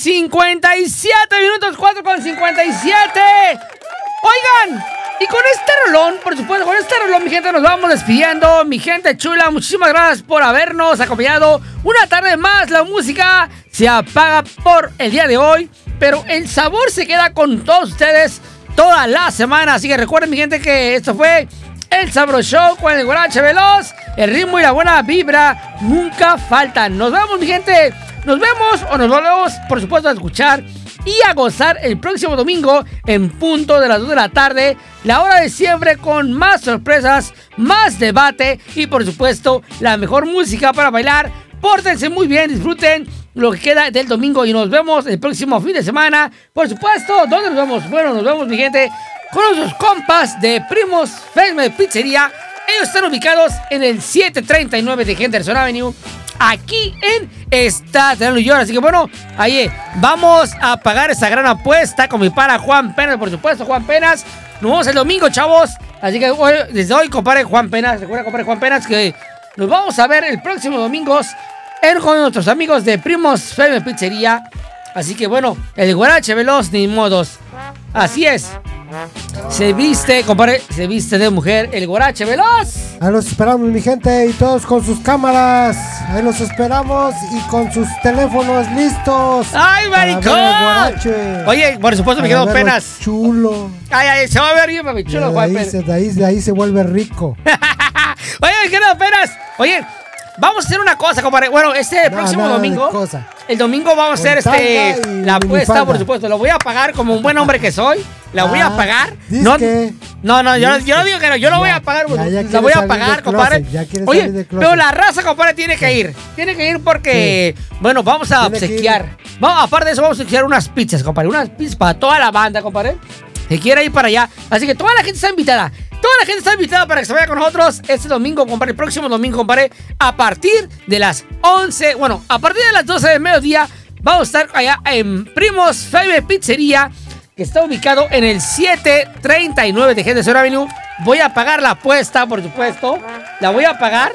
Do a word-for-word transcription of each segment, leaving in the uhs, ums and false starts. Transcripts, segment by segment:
cincuenta y siete minutos, cuatro con cincuenta y siete. Oigan, y con este rolón, por supuesto, con este rolón, mi gente, nos vamos despidiendo. Mi gente chula, muchísimas gracias por habernos acompañado una tarde más. La música se apaga por el día de hoy, pero el sabor se queda con todos ustedes toda la semana. Así que recuerden, mi gente, que esto fue El Sabro Show con el Guarache Veloz. El ritmo y la buena vibra nunca faltan. Nos vemos, mi gente. Nos vemos o nos volvemos, por supuesto, a escuchar y a gozar el próximo domingo en punto de las dos de la tarde. La hora de siempre, con más sorpresas, más debate y, por supuesto, la mejor música para bailar. Pórtense muy bien, disfruten lo que queda del domingo y nos vemos el próximo fin de semana. Por supuesto, ¿dónde nos vemos? Bueno, nos vemos, mi gente, con nuestros compas de Primos Fame Pizzería. Ellos están ubicados en el siete treinta y nueve de Henderson Avenue, aquí en Estados Unidos. Así que bueno, ahí vamos a pagar esa gran apuesta con mi pana Juan Penas, por supuesto, Juan Penas. Nos vemos el domingo, chavos. Así que hoy, desde hoy, compadre Juan Penas, recuerda, compadre Juan Penas, que nos vamos a ver el próximo domingo en, con nuestros amigos de Primos Fame Pizzería. Así que bueno, el Guarache Veloz, ni modos. Así es. Se viste, compadre, se viste de mujer el Guarache Veloz. Ahí los esperamos, mi gente, y todos con sus cámaras. Ahí los esperamos y con sus teléfonos listos. ¡Ay, maricón! Oye, por supuesto me quedo Penas. Chulo. Ay, ay, se va a ver bien, mami, chulo, Juan Penas. De ahí, de ahí se vuelve rico. Oye, me quedo Penas. Oye, vamos a hacer una cosa, compadre. Bueno, este no, próximo domingo, el domingo vamos a hacer este la apuesta, por supuesto. Lo voy a pagar como un buen hombre que soy. La ah, voy a pagar. No, no, no, yo, yo no digo que no. Yo lo voy a pagar. Ya, ya la voy a pagar, compadre. Oye, pero la raza, compadre, tiene que ir. Tiene que ir porque, sí, bueno, vamos a tiene obsequiar. Vamos, aparte de eso, vamos a obsequiar unas pizzas, compadre. Unas pizzas para toda la banda, compadre, que quiera ir para allá. Así que toda la gente está invitada. Toda la gente está invitada para que se vaya con nosotros este domingo, compadre. El próximo domingo, compadre, a partir de las once, bueno, a partir de las doce del mediodía, vamos a estar allá en Primos Fame Pizzería, que está ubicado en el siete treinta y nueve de Henderson Avenue. Voy a pagar la apuesta, por supuesto. La voy a pagar.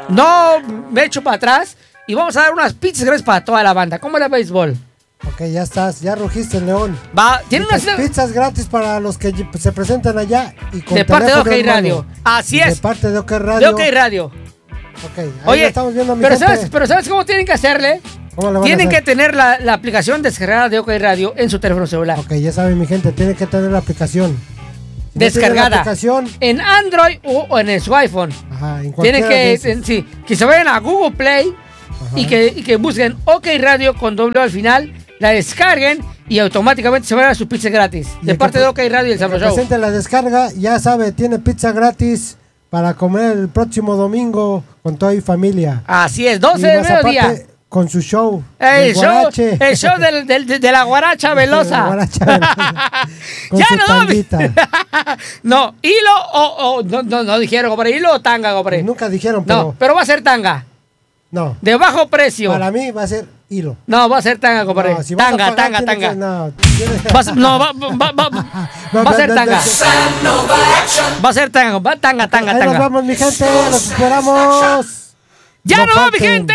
No me echo para atrás. Y vamos a dar unas pizzas gratis para toda la banda. ¿Cómo es el béisbol? Ok, ya estás, ya rugiste, León. Va, tiene unas pizzas gratis para los que se presentan allá y con de parte de OK Radio. Así es. De parte de OK Radio. De OK Radio. Ok, ahí oye, estamos viendo a mi pero gente. sabes, pero ¿sabes cómo tienen que hacerle? Tienen que tener la, la aplicación descargada de OK Radio en su teléfono celular. Ok, ya saben, mi gente, tienen que tener la aplicación. Si descargada. No la aplicación, en Android o, o en su iPhone. Ajá, en Tienen que, en, sí, que se vayan a Google Play y que, y que busquen OK Radio con doble al final, la descarguen y automáticamente se vayan a sus pizzas gratis. De parte de OK Radio y el Sabro Show. Presente la descarga, ya sabe, tiene pizza gratis para comer el próximo domingo con toda mi familia. Así es, doce de mediodía. Con su show. El show, el show del, del, de, de la Guaracha Velosa. Guaracha Velosa. Con ya su no, tanguita. No, hilo o, o no, no, no dijeron, compadre, hilo o tanga, compadre. Nunca dijeron, pero. No, pero va a ser tanga. No. De bajo precio. Para mí va a ser hilo. No, va a ser tanga, compadre. No, si tanga, pagar, tanga, tanga. Que, no, Vas, no, va, va, va, va, va a ser tanga. Va a ser tanga, va tanga, tanga, Ahí tanga. Nos vamos, mi gente, los esperamos. Ya no, no mi gente.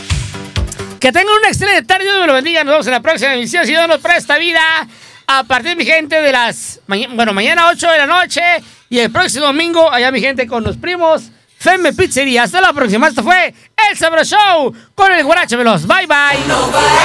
Que tengan una excelente tarde, Dios me lo bendiga. Nos vemos en la próxima emisión, si Dios nos presta vida. A partir, mi gente, de las... Bueno, mañana ocho de la noche. Y el próximo domingo, allá, mi gente, con los Primos Fame Pizzería. Hasta la próxima. Esto fue El Sabro Show con el Guarache Veloz. Bye, bye.